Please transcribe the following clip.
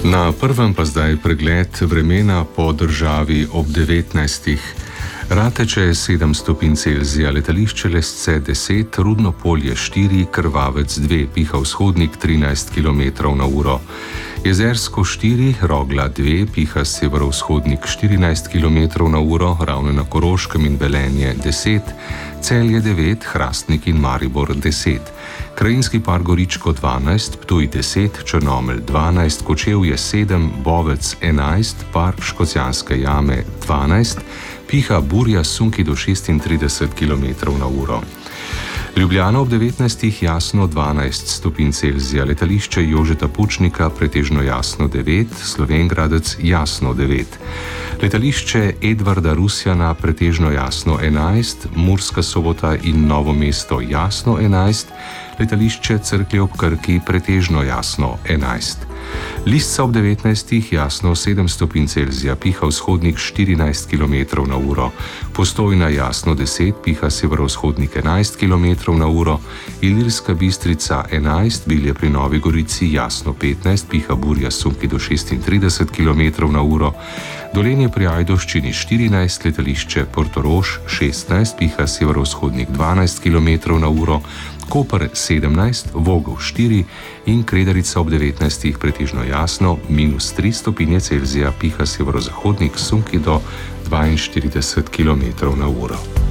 Na prvem pa zdaj pregled vremena po državi ob 19. Rateče 7 stopinj Celzija, letališče Lesce 10, Rudno Polje 4, Krvavec 2, piha vzhodnik 13 km/h. Jezersko 4, Rogla 2, piha severovzhodnik 14 km/h, Ravne na Koroškem in Velenje 10, Celje 9, Hrastnik in Maribor 10, Krajinski par Goričko 12, Ptuj 10, Črnomelj 12, Kočevje 7, Bovec 11, Park Škocjanske jame 12, piha burja sunki do 36 km/h. Ljubljana ob 19. jasno 12 stopinj Celzija, letališče Jožeta Pučnika pretežno jasno 9, Slovenj Gradec jasno 9, letališče Edvarda Rusjana pretežno jasno 11, Murska Sobota in Novo mesto jasno 11, letališče Cerklje ob Krki pretežno jasno 11. Lisca ob 19. jasno 7 stopinj Celzija, piha vzhodnik 14 km/h, Postojna jasno 10, piha severovzhodnik 11 km/h, Ilirska Bistrica 11, Bilje pri Novi Gorici jasno 15, piha burja sunki do 36 km/h, Dolenje pri Ajdovščini 14, letališče Portorož 16, piha severovzhodnik 12 km/h, Koper 17, Vogel 4 in Kredarica ob 19. pretežno jasno, -3 stopinje Celzija, piha severozahodnik sunki do 42 km/h.